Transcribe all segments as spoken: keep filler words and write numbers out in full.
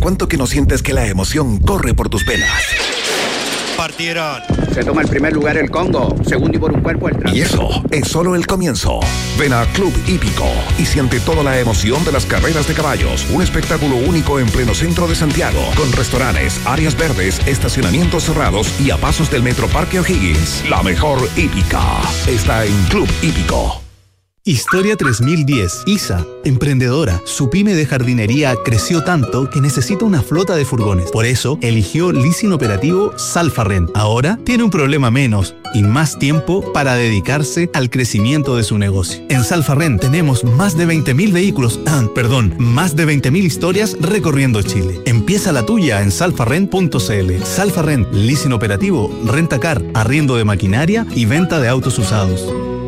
cuánto que no sientes que la emoción corre por tus venas? Partieron. Se toma el primer lugar el Congo, segundo y por un cuerpo el Trans. Y eso es solo el comienzo. Ven a Club Hípico y siente toda la emoción de las carreras de caballos. Un espectáculo único en pleno centro de Santiago, con restaurantes, áreas verdes, estacionamientos cerrados y a pasos del Metro Parque O'Higgins. La mejor hípica está en Club Hípico. Historia tres mil diez. Isa, emprendedora. Su pyme de jardinería creció tanto que necesita una flota de furgones. Por eso, eligió leasing operativo Salfarrent. Ahora tiene un problema menos y más tiempo para dedicarse al crecimiento de su negocio. En Salfarrent tenemos más de veinte mil vehículos, ah, perdón, más de veinte mil historias recorriendo Chile. Empieza la tuya en salfarrent punto c l. Salfarrent, leasing operativo, rentacar, arriendo de maquinaria y venta de autos usados.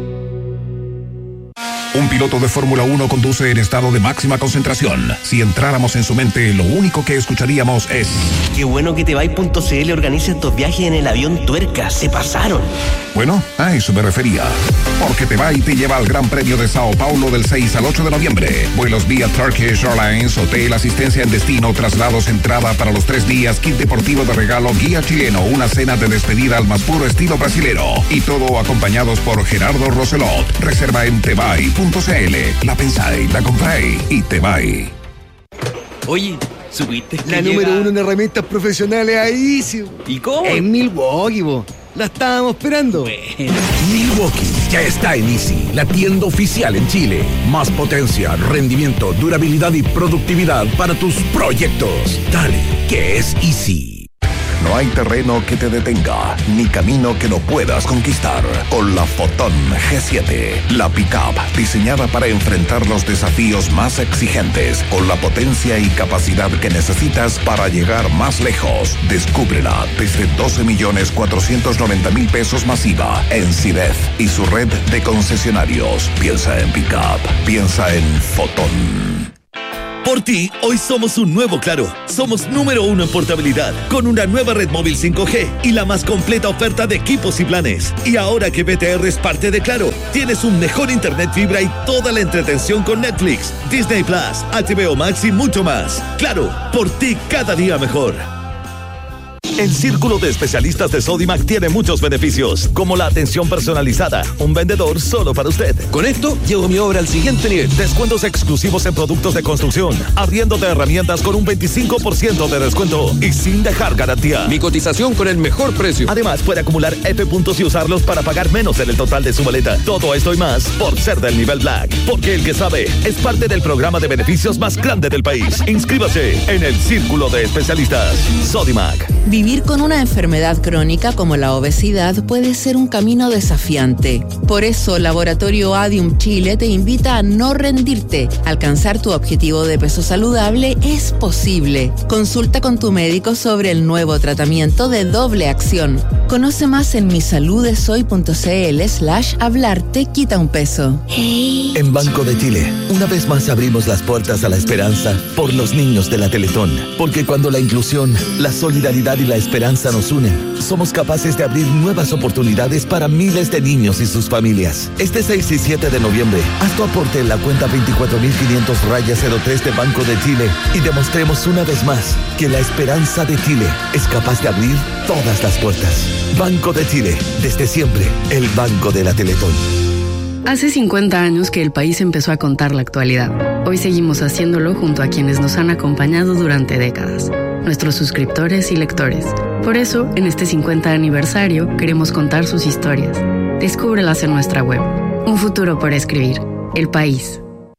Un piloto de Fórmula uno conduce en estado de máxima concentración. Si entráramos en su mente, lo único que escucharíamos es... Qué bueno que Tebay.cl organiza estos viajes en el avión Tuerca. Se pasaron. Bueno, a eso me refería. Porque Tebay te lleva al Gran Premio de Sao Paulo del seis al ocho de noviembre. Vuelos vía Turkish Airlines, hotel, asistencia en destino, traslados, entrada para los tres días, kit deportivo de regalo, guía chileno, una cena de despedida al más puro estilo brasilero. Y todo acompañados por Gerardo Roselot. Reserva en Tebay punto c l. La pensáis, la compráis y Tebay. Oye, ¿supiste que La llega... número uno en herramientas profesionales ahí, sí. ¿Y cómo? En Milwaukee, bo. La estábamos esperando. Bueno. Milwaukee ya está en Easy, la tienda oficial en Chile. Más potencia, rendimiento, durabilidad y productividad para tus proyectos. Dale, que es Easy. No hay terreno que te detenga, ni camino que no puedas conquistar. Con la Fotón G siete, la pick-up diseñada para enfrentar los desafíos más exigentes, con la potencia y capacidad que necesitas para llegar más lejos. Descúbrela desde doce millones cuatrocientos noventa mil pesos masiva en Cidef y su red de concesionarios. Piensa en pick-up, piensa en Fotón. Por ti, hoy somos un nuevo Claro. Somos número uno en portabilidad, con una nueva red móvil cinco G y la más completa oferta de equipos y planes. Y ahora que B T R es parte de Claro, tienes un mejor internet fibra y toda la entretención con Netflix, Disney Plus, H B O Max y mucho más. Claro, por ti cada día mejor. El Círculo de Especialistas de Sodimac tiene muchos beneficios, como la atención personalizada, un vendedor solo para usted. Con esto, llevo mi obra al siguiente nivel. Descuentos exclusivos en productos de construcción, arriendo de herramientas con un veinticinco por ciento de descuento y sin dejar garantía. Mi cotización con el mejor precio. Además, puede acumular F puntos y usarlos para pagar menos en el total de su boleta. Todo esto y más por ser del nivel Black. Porque el que sabe es parte del programa de beneficios más grande del país. Inscríbase en el Círculo de Especialistas. Sodimac. Vivir con una enfermedad crónica como la obesidad puede ser un camino desafiante. Por eso, Laboratorio Adium Chile te invita a no rendirte. Alcanzar tu objetivo de peso saludable es posible. Consulta con tu médico sobre el nuevo tratamiento de doble acción. Conoce más en misaludesoy.cl slash hablarte quita un peso. Hey. En Banco de Chile, una vez más abrimos las puertas a la esperanza por los niños de la Teletón. Porque cuando la inclusión, la solidaridad y la esperanza nos unen, somos capaces de abrir nuevas oportunidades para miles de niños y sus familias. Este seis y siete de noviembre, haz tu aporte en la cuenta veinticuatro mil quinientos raya cero tres de Banco de Chile y demostremos una vez más que la esperanza de Chile es capaz de abrir todas las puertas. Banco de Chile, desde siempre, el banco de la Teletón. Hace cincuenta años que el país empezó a contar la actualidad. Hoy seguimos haciéndolo junto a quienes nos han acompañado durante décadas, nuestros suscriptores y lectores. Por eso, en este cincuenta aniversario, queremos contar sus historias. Descúbrelas en nuestra web. Un futuro por escribir. El País.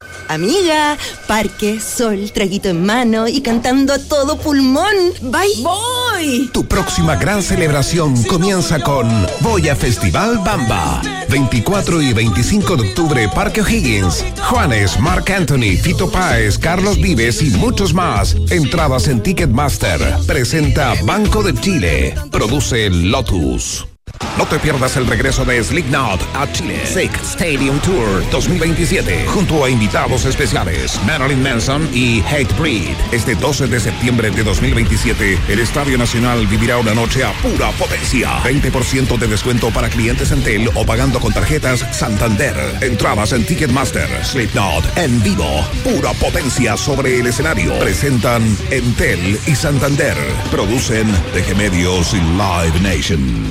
Amiga, parque, sol, traguito en mano y cantando a todo pulmón. ¡Bye! ¡Voy! Tu próxima gran celebración comienza con Voy Festival Bamba. veinticuatro y veinticinco de octubre, Parque O'Higgins. Juanes, Marc Anthony, Fito Páez, Carlos Vives y muchos más. Entradas en Ticketmaster. Presenta Banco de Chile. Produce Lotus. No te pierdas el regreso de Slipknot a Chile. Sick Stadium Tour dos mil veintisiete, junto a invitados especiales Marilyn Manson y Hatebreed. Este doce de septiembre de dos mil veintisiete, el Estadio Nacional vivirá una noche a pura potencia. veinte por ciento de descuento para clientes Entel o pagando con tarjetas Santander. Entradas en Ticketmaster. Slipknot en vivo. Pura potencia sobre el escenario. Presentan Entel y Santander. Producen D G Medios y Live Nation.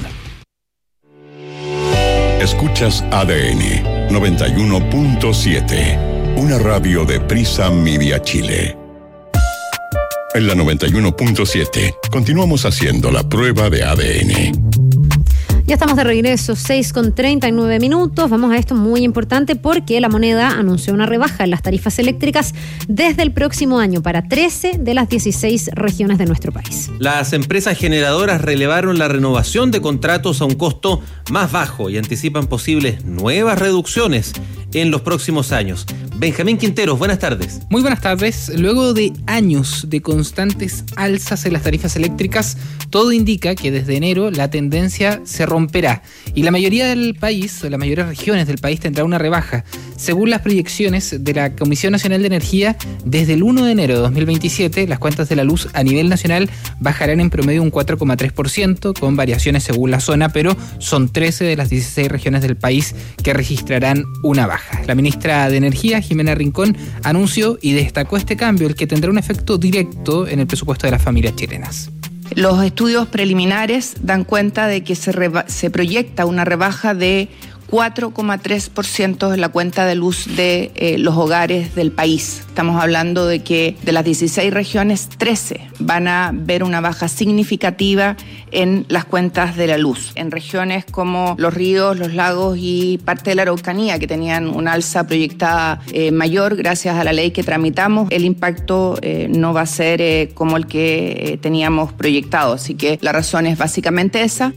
Escuchas A D N noventa y uno punto siete, una radio de Prisa Media Chile. En la noventa y uno punto siete continuamos haciendo la prueba de A D N. Ya estamos de regreso, seis con treinta y nueve minutos. Vamos a esto muy importante porque la moneda anunció una rebaja en las tarifas eléctricas desde el próximo año para trece de las dieciséis regiones de nuestro país. Las empresas generadoras relevaron la renovación de contratos a un costo más bajo y anticipan posibles nuevas reducciones en los próximos años. Benjamín Quinteros, buenas tardes. Muy buenas tardes. Luego de años de constantes alzas en las tarifas eléctricas, todo indica que desde enero la tendencia se romperá y la mayoría del país, o la mayoría de regiones del país, tendrá una rebaja. Según las proyecciones de la Comisión Nacional de Energía, desde el primero de enero de dos mil veintisiete, las cuentas de la luz a nivel nacional bajarán en promedio un cuatro coma tres por ciento, con variaciones según la zona, pero son trece de las dieciséis regiones del país que registrarán una baja. La ministra de Energía, Jimena Rincón, anunció y destacó este cambio, el que tendrá un efecto directo en el presupuesto de las familias chilenas. Los estudios preliminares dan cuenta de que se, reba- se proyecta una rebaja de cuatro coma tres por ciento en la cuenta de luz de eh, los hogares del país. Estamos hablando de que de las dieciséis regiones, trece van a ver una baja significativa en las cuentas de la luz. En regiones como los ríos, los lagos y parte de la Araucanía, que tenían una alza proyectada eh, mayor gracias a la ley que tramitamos, el impacto eh, no va a ser eh, como el que eh, teníamos proyectado. Así que la razón es básicamente esa.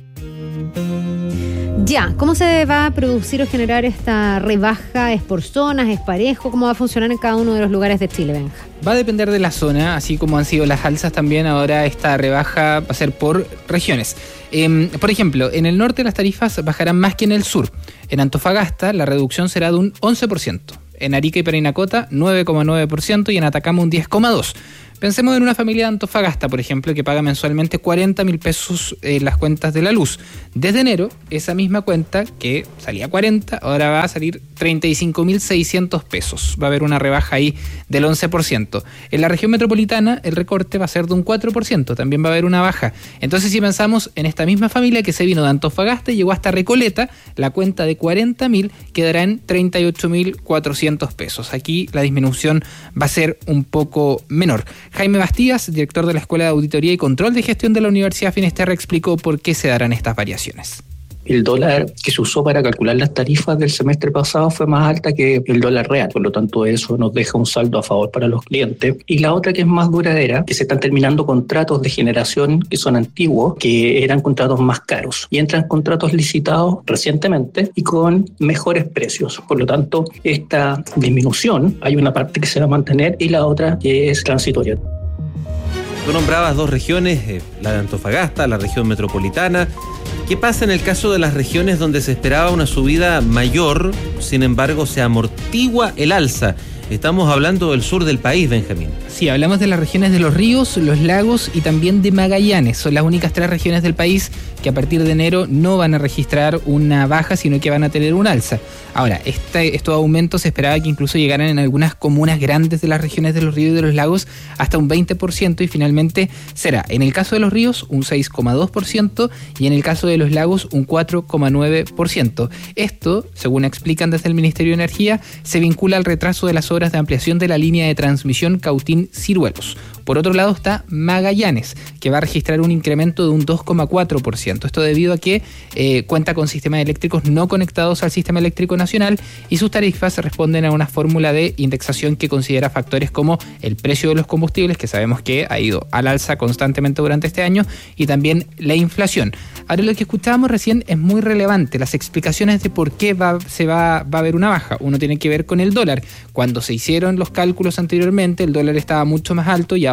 Ya, ¿cómo se va a producir o generar esta rebaja? ¿Es por zonas? ¿Es parejo? ¿Cómo va a funcionar en cada uno de los lugares de Chile, Benja? Va a depender de la zona, así como han sido las alzas también. Ahora esta rebaja va a ser por regiones. Eh, por ejemplo, en el norte las tarifas bajarán más que en el sur. En Antofagasta la reducción será de un once por ciento. En Arica y Parinacota, nueve coma nueve por ciento y en Atacama un diez coma dos por ciento. Pensemos en una familia de Antofagasta, por ejemplo, que paga mensualmente cuarenta mil pesos en las cuentas de la luz. Desde enero, esa misma cuenta, que salía cuarenta, ahora va a salir treinta y cinco mil seiscientos pesos. Va a haber una rebaja ahí del once por ciento. En la región metropolitana, el recorte va a ser de un cuatro por ciento. También va a haber una baja. Entonces, si pensamos en esta misma familia que se vino de Antofagasta y llegó hasta Recoleta, la cuenta de cuarenta mil quedará en treinta y ocho mil cuatrocientos pesos. Aquí la disminución va a ser un poco menor. Jaime Bastías, director de la Escuela de Auditoría y Control de Gestión de la Universidad Finisterra, explicó por qué se darán estas variaciones. El dólar que se usó para calcular las tarifas del semestre pasado fue más alta que el dólar real, por lo tanto eso nos deja un saldo a favor para los clientes. Y la otra, que es más duradera, que se están terminando contratos de generación que son antiguos, que eran contratos más caros, y entran contratos licitados recientemente y con mejores precios. Por lo tanto, esta disminución, hay una parte que se va a mantener y la otra que es transitoria. Tú nombrabas dos regiones, eh, la de Antofagasta, la región metropolitana. ¿Qué pasa en el caso de las regiones donde se esperaba una subida mayor, sin embargo se amortigua el alza? Estamos hablando del sur del país, Benjamín. Sí, hablamos de las regiones de los ríos, los lagos y también de Magallanes. Son las únicas tres regiones del país que a partir de enero no van a registrar una baja, sino que van a tener un alza. Ahora, este, estos aumentos se esperaba que incluso llegaran en algunas comunas grandes de las regiones de los ríos y de los lagos hasta un veinte por ciento, y finalmente será, en el caso de los ríos, un seis coma dos por ciento y en el caso de los lagos, un cuatro coma nueve por ciento. Esto, según explican desde el Ministerio de Energía, se vincula al retraso de las obras de ampliación de la línea de transmisión Cautín-Ciruelos. Por otro lado está Magallanes, que va a registrar un incremento de un dos coma cuatro por ciento. Esto debido a que eh, cuenta con sistemas eléctricos no conectados al sistema eléctrico nacional y sus tarifas responden a una fórmula de indexación que considera factores como el precio de los combustibles, que sabemos que ha ido al alza constantemente durante este año, y también la inflación. Ahora, lo que escuchábamos recién es muy relevante, las explicaciones de por qué va, se va, va a haber una baja. Uno tiene que ver con el dólar. Cuando se hicieron los cálculos anteriormente, el dólar estaba mucho más alto y ahora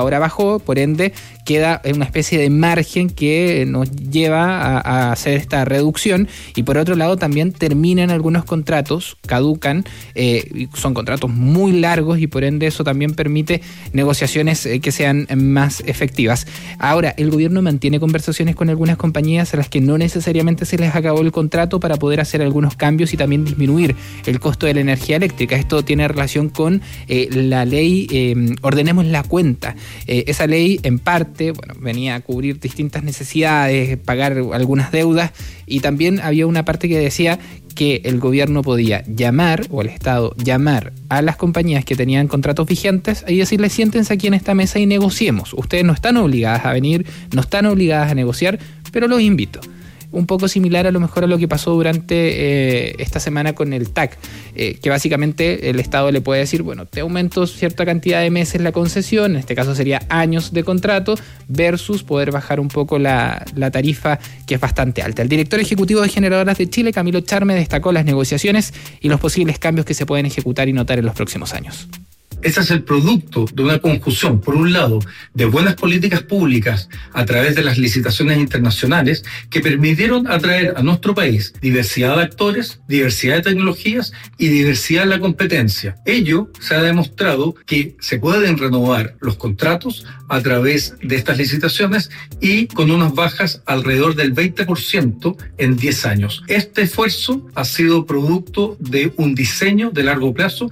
ahora bajó, por ende queda una especie de margen que nos lleva a, a hacer esta reducción. Y por otro lado también terminan algunos contratos, caducan, eh, son contratos muy largos y por ende eso también permite negociaciones eh, que sean más efectivas. Ahora, el gobierno mantiene conversaciones con algunas compañías a las que no necesariamente se les acabó el contrato para poder hacer algunos cambios y también disminuir el costo de la energía eléctrica. Esto tiene relación con eh, la ley eh, Ordenemos la Cuenta. Eh, esa ley en parte, bueno, venía a cubrir distintas necesidades, pagar algunas deudas, y también había una parte que decía que el gobierno podía llamar, o el Estado llamar a las compañías que tenían contratos vigentes y decirles: siéntense aquí en esta mesa y negociemos. Ustedes no están obligadas a venir, no están obligadas a negociar, pero los invito. Un poco similar a lo mejor a lo que pasó durante eh, esta semana con el T A C, eh, que básicamente el Estado le puede decir: bueno, te aumento cierta cantidad de meses la concesión, en este caso sería años de contrato, versus poder bajar un poco la, la tarifa, que es bastante alta. El director ejecutivo de Generadoras de Chile, Camilo Charme, destacó las negociaciones y los posibles cambios que se pueden ejecutar y notar en los próximos años. Ese es el producto de una conjunción, por un lado, de buenas políticas públicas a través de las licitaciones internacionales que permitieron atraer a nuestro país diversidad de actores, diversidad de tecnologías y diversidad en la competencia. Ello se ha demostrado que se pueden renovar los contratos a través de estas licitaciones y con unas bajas alrededor del veinte por ciento en diez años. Este esfuerzo ha sido producto de un diseño de largo plazo.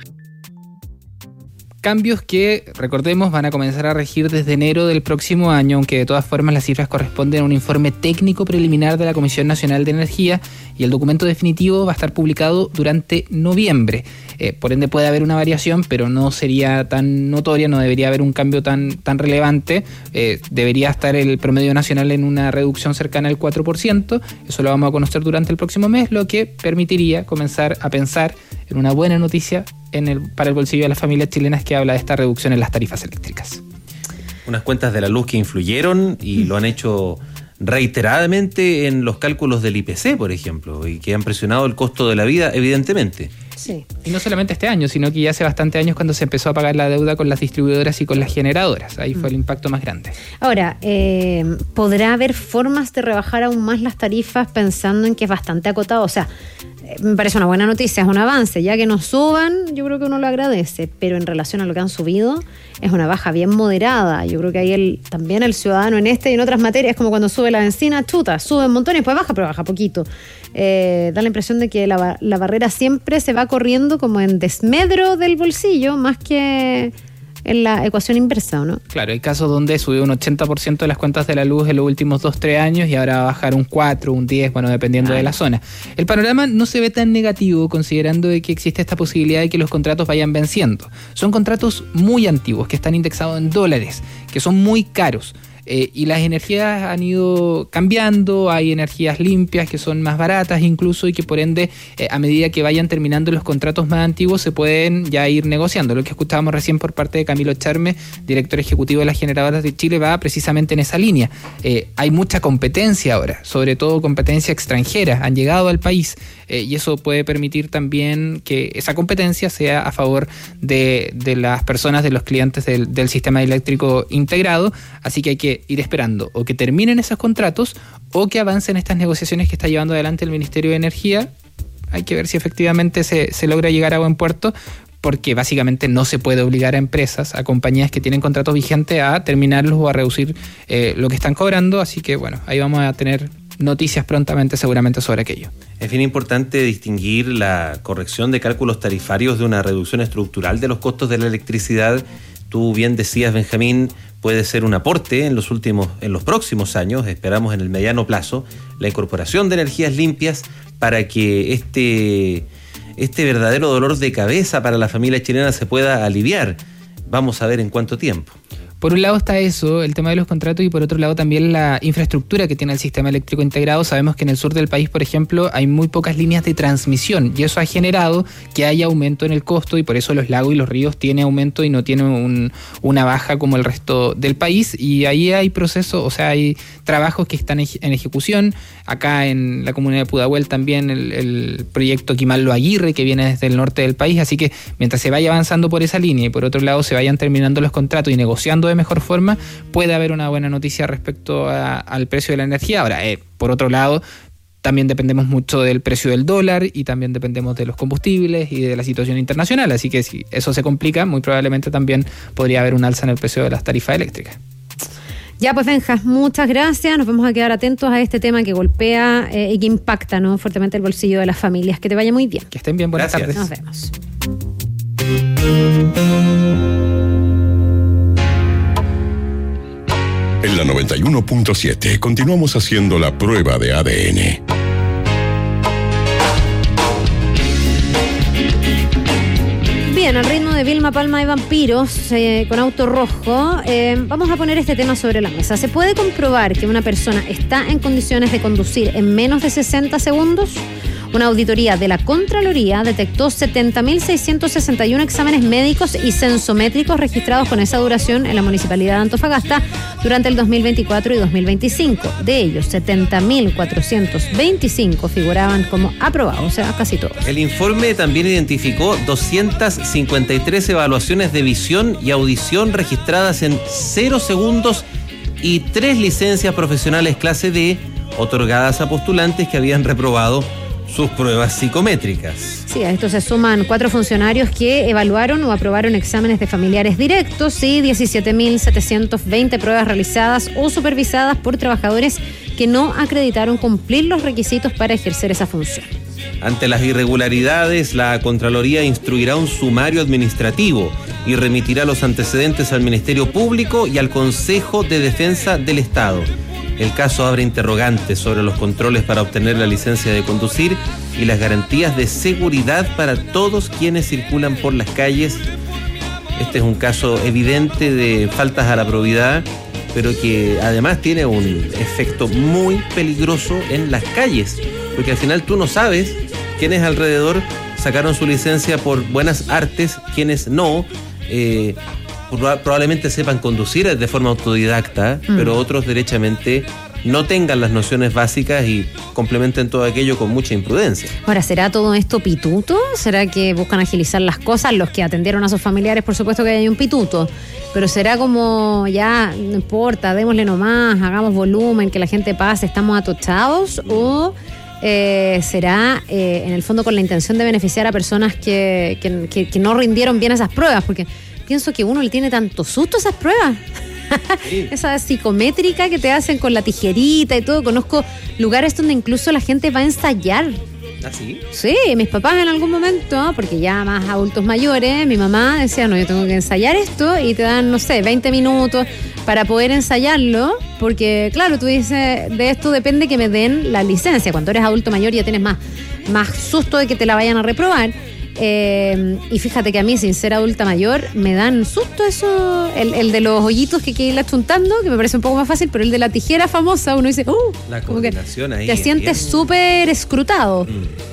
Cambios que, recordemos, van a comenzar a regir desde enero del próximo año, aunque de todas formas las cifras corresponden a un informe técnico preliminar de la Comisión Nacional de Energía y el documento definitivo va a estar publicado durante noviembre. Eh, por ende puede haber una variación, pero no sería tan notoria, no debería haber un cambio tan, tan relevante. Eh, debería estar el promedio nacional en una reducción cercana al cuatro por ciento. Eso lo vamos a conocer durante el próximo mes, lo que permitiría comenzar a pensar en una buena noticia en el, para el bolsillo de las familias chilenas, que habla de esta reducción en las tarifas eléctricas. Unas cuentas de la luz que influyeron y mm. lo han hecho reiteradamente en los cálculos del I P C, por ejemplo, y que han presionado el costo de la vida, evidentemente. Sí. Y no solamente este año, sino que ya hace bastante años cuando se empezó a pagar la deuda con las distribuidoras y con las generadoras. Ahí mm. fue el impacto más grande. Ahora, eh, ¿podrá haber formas de rebajar aún más las tarifas pensando en que es bastante acotado? O sea, me parece una buena noticia, es un avance, ya que nos suban, yo creo que uno lo agradece, pero en relación a lo que han subido, es una baja bien moderada. Yo creo que ahí el, también el ciudadano en este y en otras materias, como cuando sube la benzina, chuta, sube un montón y después baja, pero baja poquito. Eh, da la impresión de que la, la barrera siempre se va corriendo como en desmedro del bolsillo, más que en la ecuación inversa, ¿o no? Claro, hay casos donde subió un ochenta por ciento de las cuentas de la luz en los últimos dos, tres años y ahora va a bajar un cuatro, un diez, bueno, dependiendo Ay. de la zona. El panorama no se ve tan negativo considerando de que existe esta posibilidad de que los contratos vayan venciendo. Son contratos muy antiguos que están indexados en dólares, que son muy caros. Eh, y las energías han ido cambiando, hay energías limpias que son más baratas incluso y que por ende eh, a medida que vayan terminando los contratos más antiguos se pueden ya ir negociando. Lo que escuchábamos recién por parte de Camilo Charme, director ejecutivo de las Generadoras de Chile, va precisamente en esa línea. Eh, hay mucha competencia ahora, sobre todo competencia extranjera, han llegado al país eh, y eso puede permitir también que esa competencia sea a favor de, de las personas, de los clientes del, del sistema eléctrico integrado, así que hay que ir esperando o que terminen esos contratos o que avancen estas negociaciones que está llevando adelante el Ministerio de Energía. Hay que ver si efectivamente se, se logra llegar a buen puerto, porque básicamente no se puede obligar a empresas, a compañías que tienen contratos vigentes a terminarlos o a reducir eh, lo que están cobrando, así que bueno, ahí vamos a tener noticias prontamente seguramente sobre aquello. Es bien importante distinguir la corrección de cálculos tarifarios de una reducción estructural de los costos de la electricidad. Tú bien decías, Benjamín, puede ser un aporte en los últimos, en los próximos años, esperamos en el mediano plazo, la incorporación de energías limpias para que este, este verdadero dolor de cabeza para la familia chilena se pueda aliviar. Vamos a ver en cuánto tiempo. Por un lado está eso, el tema de los contratos, y por otro lado también la infraestructura que tiene el sistema eléctrico integrado. Sabemos que en el sur del país, por ejemplo, hay muy pocas líneas de transmisión y eso ha generado que haya aumento en el costo y por eso los lagos y los ríos tienen aumento y no tienen un, una baja como el resto del país. Y ahí hay procesos, o sea, hay trabajos que están en ejecución. Acá en la comunidad de Pudahuel también el, el proyecto Quimallo Aguirre, que viene desde el norte del país. Así que mientras se vaya avanzando por esa línea y por otro lado se vayan terminando los contratos y negociando de mejor forma, puede haber una buena noticia respecto a, al precio de la energía. Ahora, eh, por otro lado, también dependemos mucho del precio del dólar y también dependemos de los combustibles y de la situación internacional. Así que si eso se complica, muy probablemente también podría haber un alza en el precio de las tarifas eléctricas. Ya pues, Benja, muchas gracias. Nos vamos a quedar atentos a este tema que golpea eh, y que impacta, ¿no?, fuertemente el bolsillo de las familias. Que te vaya muy bien. Que estén bien, buenas Gracias. tardes. Nos vemos. En la noventa y uno punto siete continuamos haciendo la prueba de A D N. Bien, al ritmo de Vilma Palma y Vampiros, eh, con Auto Rojo, eh, vamos a poner este tema sobre la mesa. ¿Se puede comprobar que una persona está en condiciones de conducir en menos de sesenta segundos? Una auditoría de la Contraloría detectó setenta mil seiscientos sesenta y uno exámenes médicos y sensométricos registrados con esa duración en la Municipalidad de Antofagasta durante el dos mil veinticuatro y dos mil veinticinco. De ellos, setenta mil cuatrocientos veinticinco figuraban como aprobados, o sea, casi todos. El informe también identificó doscientas cincuenta y tres evaluaciones de visión y audición registradas en cero segundos y tres licencias profesionales clase D otorgadas a postulantes que habían reprobado sus pruebas psicométricas. Sí, a esto se suman cuatro funcionarios que evaluaron o aprobaron exámenes de familiares directos y diecisiete mil setecientas veinte pruebas realizadas o supervisadas por trabajadores que no acreditaron cumplir los requisitos para ejercer esa función. Ante las irregularidades, la Contraloría instruirá un sumario administrativo y remitirá los antecedentes al Ministerio Público y al Consejo de Defensa del Estado. El caso abre interrogantes sobre los controles para obtener la licencia de conducir y las garantías de seguridad para todos quienes circulan por las calles. Este es un caso evidente de faltas a la probidad, pero que además tiene un efecto muy peligroso en las calles, porque al final tú no sabes quiénes alrededor sacaron su licencia por buenas artes, quiénes no. Eh, probablemente sepan conducir de forma autodidacta, mm. pero otros derechamente no tengan las nociones básicas y complementen todo aquello con mucha imprudencia. Ahora, ¿será todo esto pituto? ¿Será que buscan agilizar las cosas? Los que atendieron a sus familiares, por supuesto que hay un pituto, pero será como, ya, no importa, démosle nomás, hagamos volumen, que la gente pase, estamos atochados, o eh, será eh, en el fondo con la intención de beneficiar a personas que, que, que, que no rindieron bien esas pruebas, porque pienso que uno le tiene tanto susto a esas pruebas. Sí. Esa psicométrica que te hacen con la tijerita y todo. Conozco lugares donde incluso la gente va a ensayar. ¿Ah, sí? Sí, mis papás en algún momento, porque ya más adultos mayores, mi mamá decía, no, yo tengo que ensayar esto, y te dan, no sé, veinte minutos para poder ensayarlo, porque claro, tú dices, de esto depende que me den la licencia. Cuando eres adulto mayor ya tienes más, más susto de que te la vayan a reprobar. Eh, y fíjate que a mí, sin ser adulta mayor, me dan susto eso, el, el de los hoyitos que hay que ir achuntando, que me parece un poco más fácil, pero el de la tijera famosa, uno dice, uh, la como que ahí te sientes súper escrutado. Mm.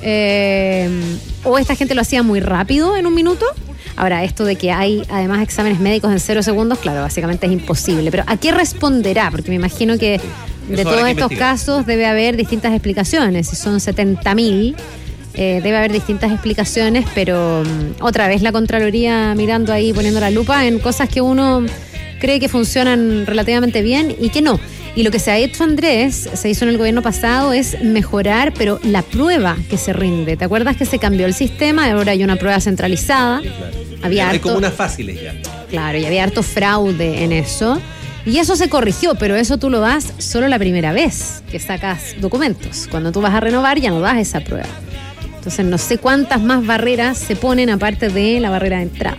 Eh, o esta gente lo hacía muy rápido en un minuto. Ahora, esto de que hay además exámenes médicos en cero segundos, claro, básicamente es imposible. Pero ¿a qué responderá? Porque me imagino que de Eso todos estos casos debe haber distintas explicaciones. Si son setenta mil, Eh, debe haber distintas explicaciones, pero um, otra vez la Contraloría mirando ahí, poniendo la lupa en cosas que uno cree que funcionan relativamente bien y que no. Y lo que se ha hecho, Andrés, se hizo en el gobierno pasado, es mejorar, pero la prueba que se rinde. ¿Te acuerdas que se cambió el sistema? Ahora hay una prueba centralizada. Sí, claro. Había hay harto, como unas fáciles ya. Claro, y había harto fraude en eso. Y eso se corrigió, pero eso tú lo das solo la primera vez que sacas documentos. Cuando tú vas a renovar ya no das esa prueba. Entonces no sé cuántas más barreras se ponen aparte de la barrera de entrada.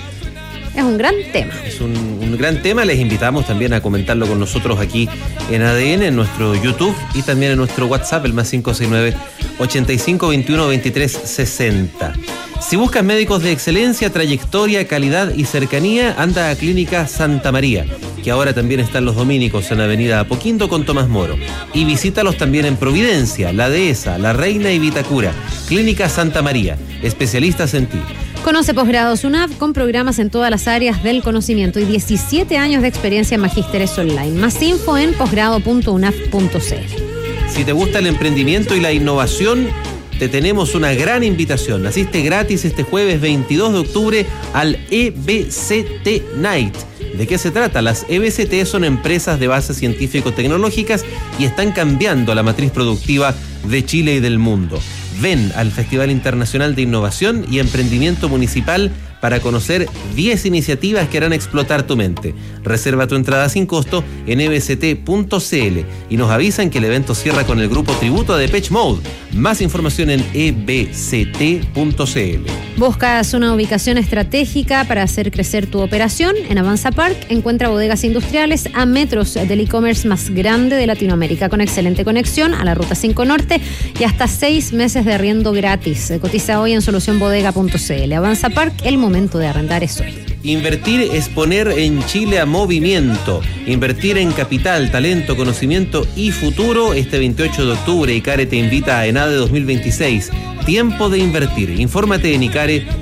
Es un gran tema. Es un, un gran tema. Les invitamos también a comentarlo con nosotros aquí en A D N, en nuestro YouTube y también en nuestro WhatsApp, el más cinco seis nueve, ochenta y cinco, veintiuno, veintitrés, sesenta. Si buscas médicos de excelencia, trayectoria, calidad y cercanía, anda a Clínica Santa María, que ahora también están los dominicos en Avenida Apoquindo con Tomás Moro. Y visítalos también en Providencia, La Dehesa, La Reina y Vitacura. Clínica Santa María, especialistas en ti. Conoce Posgrados UNAV con programas en todas las áreas del conocimiento y diecisiete años de experiencia en magísteres online. Más info en posgrado punto unaf punto c l. Si te gusta el emprendimiento y la innovación, te tenemos una gran invitación. Asiste gratis este jueves veintidós de octubre al E B C T Night, ¿De qué se trata? Las E B C T son empresas de base científico-tecnológicas y están cambiando la matriz productiva de Chile y del mundo. Ven al Festival Internacional de Innovación y Emprendimiento Municipal para conocer diez iniciativas que harán explotar tu mente. Reserva tu entrada sin costo en e b c t punto c l y nos avisan que el evento cierra con el grupo tributo a Depeche Mode. Más información en e b c t punto c l. ¿Buscas una ubicación estratégica para hacer crecer tu operación? En Avanza Park encuentra bodegas industriales a metros del e-commerce más grande de Latinoamérica, con excelente conexión a la Ruta cinco Norte y hasta seis meses de arriendo gratis. Cotiza hoy en solución bodega punto c l. Avanza Park, el momento de arrendar es hoy. Invertir es poner en Chile a movimiento. Invertir en capital, talento, conocimiento y futuro. Este veintiocho de octubre, ICARE te invita a ENADE dos mil veintiséis. Tiempo de invertir. Infórmate en icare